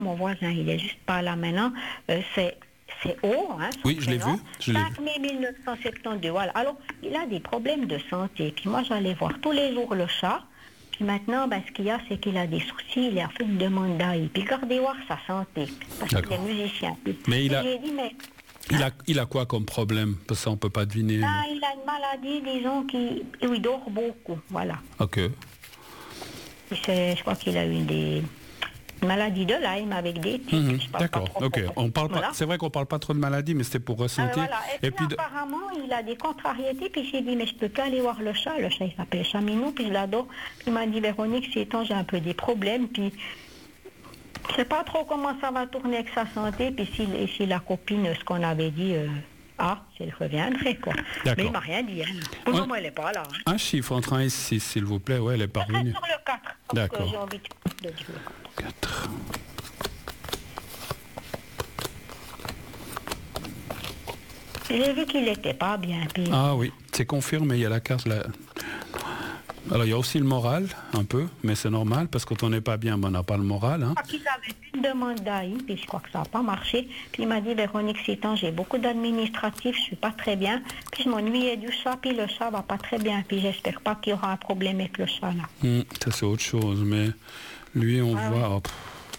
Mon voisin, il est juste pas là maintenant. C'est haut, hein, son Oui, je l'ai prénom. vu. Je l'ai vu. 5972, voilà. Alors, il a des problèmes de santé. Puis moi, j'allais voir tous les jours le chat. Puis maintenant, ce qu'il y a, c'est qu'il a des soucis. Il a fait une demande d'AI. Puis regardez voir sa santé. Parce qu'il est musicien. Mais j'ai dit, mais... il a quoi comme problème? Parce que ça, on peut pas deviner. il a une maladie, disons, où il dort beaucoup. Voilà. Ok. Je crois qu'il a eu une maladie de Lyme avec des tics. D'accord, ok. On parle pas. C'est vrai qu'on parle pas trop de maladie, mais c'était pour ressentir. Voilà. Et puis apparemment, il a des contrariétés. Puis j'ai dit, mais je peux pas aller voir le chat. Le chat, il s'appelle Chaminou, puis je l'adore. Puis il m'a dit, Véronique, ces temps, j'ai un peu des problèmes. Puis je sais pas trop comment ça va tourner avec sa santé. Puis si la copine, ce qu'on avait dit, si elle reviendrait, quoi. Mais il m'a rien dit. Hein. Pour le moment, elle n'est pas là. Hein. Un chiffre entre 1 et 6, s'il vous plaît. Ouais, elle est pas revenue. Sur le 4. D'accord. J'ai envie de dire le 4. J'ai vu qu'il n'était pas bien. Puis... Ah oui, c'est confirmé, il y a la carte là. Alors il y a aussi le moral, un peu, mais c'est normal, parce que quand on n'est pas bien, on n'a pas le moral. Hein. Il avait une demande d'AI, puis je crois que ça n'a pas marché. Puis il m'a dit, Véronique, ces temps, j'ai beaucoup d'administratifs, je ne suis pas très bien. Puis je m'ennuyais du chat, puis le chat va pas très bien. Puis j'espère pas qu'il y aura un problème avec le chat là. Ça c'est autre chose, mais lui on voit... Ouais.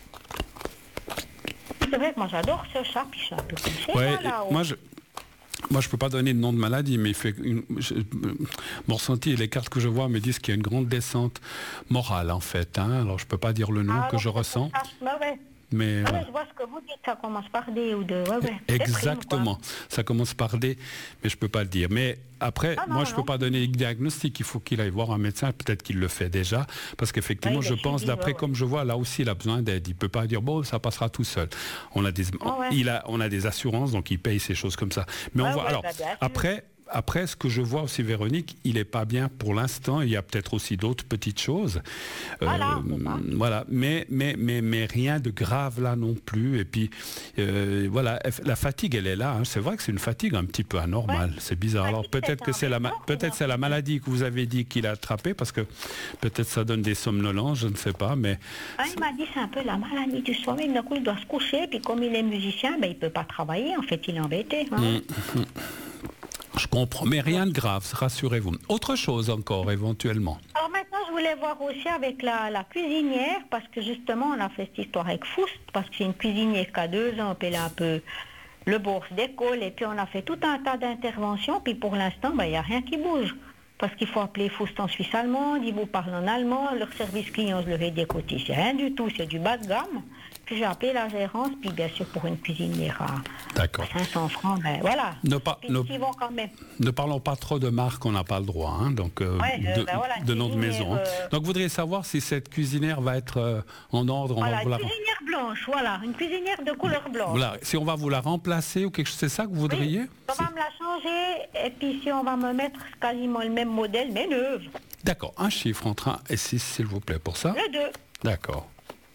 C'est vrai que moi j'adore ce chat, puis je suis un peu couché là-haut. Moi, je ne peux pas donner de nom de maladie, mais mon ressenti et les cartes que je vois me disent qu'il y a une grande descente morale, en fait. Hein. Alors, je ne peux pas dire le nom que je ressens. Mais je vois ce que vous dites, ça commence par D ou de... Exactement, ça commence par D, mais je ne peux pas le dire. Mais après, moi, je ne peux pas donner de diagnostic, il faut qu'il aille voir un médecin, peut-être qu'il le fait déjà, parce qu'effectivement, je pense, d'après comme je vois, là aussi, il a besoin d'aide. Il ne peut pas dire, bon, ça passera tout seul. On a des assurances, donc il paye ces choses comme ça. Mais on voit, alors, après, ce que je vois aussi, Véronique, il n'est pas bien pour l'instant. Il y a peut-être aussi d'autres petites choses. Voilà. Mais rien de grave là non plus. Et puis, voilà, la fatigue, elle est là. Hein. C'est vrai que c'est une fatigue un petit peu anormale. Ouais. C'est bizarre. Alors, peut-être que c'est la maladie que vous avez dit qu'il a attrapée, parce que peut-être ça donne des somnolences, je ne sais pas. Mais il m'a dit c'est un peu la maladie du sommeil. D'un coup, il doit se coucher. Puis comme il est musicien, il ne peut pas travailler. En fait, il est embêté. Hein. Je comprends, mais rien de grave, rassurez-vous. Autre chose encore, éventuellement. Alors maintenant, je voulais voir aussi avec la cuisinière, parce que justement, on a fait cette histoire avec Foust, parce que c'est une cuisinière qui a 2 ans, puis elle a un peu le bourse d'école, et puis on a fait tout un tas d'interventions, puis pour l'instant, il n'y a rien qui bouge. Parce qu'il faut appeler Foust en Suisse allemande, ils vous parlent en allemand, leur service client, je leur ai dit, écoutez, c'est rien du tout, c'est du bas de gamme. Puis j'ai appelé la gérance, puis bien sûr pour une cuisinière à 500 francs, voilà. Ne parlons pas trop de marque, on n'a pas le droit, hein, donc de nom de maison. Donc vous voudriez savoir si cette cuisinière va être en ordre. Voilà, une cuisinière blanche, voilà, une cuisinière de couleur blanche. Voilà, si on va vous la remplacer ou quelque chose, c'est ça que vous voudriez? Oui, on va me la changer, et puis si on va me mettre quasiment le même modèle, mais neuve. D'accord, un chiffre entre 1 et 6, s'il vous plaît, pour ça. Le 2. D'accord.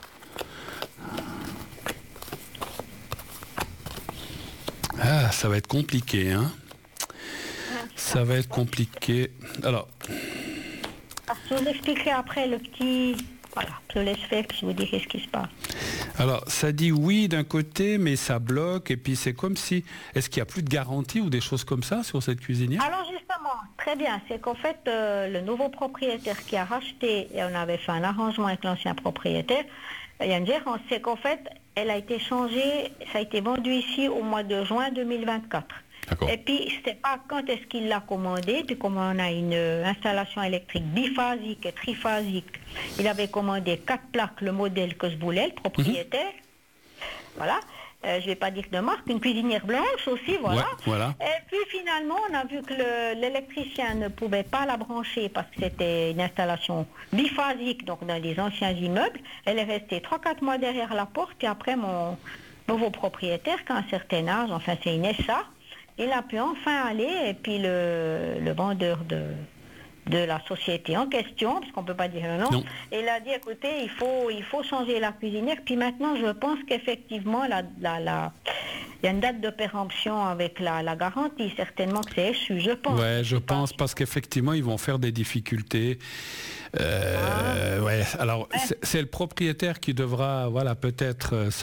Ah, ça va être compliqué, hein. Ça va être compliqué. Alors... Je vous expliquerai après le petit... Voilà, je laisse faire, puis je vous dirai ce qui se passe. Alors, ça dit oui d'un côté, mais ça bloque, et puis c'est comme si... Est-ce qu'il n'y a plus de garantie ou des choses comme ça sur cette cuisinière? Alors justement, très bien, c'est qu'en fait, le nouveau propriétaire qui a racheté, et on avait fait un arrangement avec l'ancien propriétaire, il y a une gérance, c'est qu'en fait, elle a été changée, ça a été vendu ici au mois de juin 2024. Et puis, je ne sais pas quand est-ce qu'il l'a commandé, puis comme on a une installation électrique biphasique et triphasique, il avait commandé 4 plaques, le modèle que je voulais, le propriétaire. Voilà. Je ne vais pas dire de marque, une cuisinière blanche aussi, voilà. Ouais, voilà. Et puis finalement, on a vu que l'électricien ne pouvait pas la brancher parce que c'était une installation biphasique, donc dans les anciens immeubles. Elle est restée 3-4 mois derrière la porte, et après mon nouveau propriétaire, qui a un certain âge, enfin c'est une SA, il a pu enfin aller, et puis le vendeur de la société en question, parce qu'on ne peut pas dire le nom, il a dit, écoutez, il faut changer la cuisinière. Puis maintenant, je pense qu'effectivement, il y a une date de péremption avec la garantie, certainement que c'est échu, je pense. Oui, je pense, parce qu'effectivement, ils vont faire des difficultés. Alors, c'est le propriétaire qui devra, voilà, peut-être...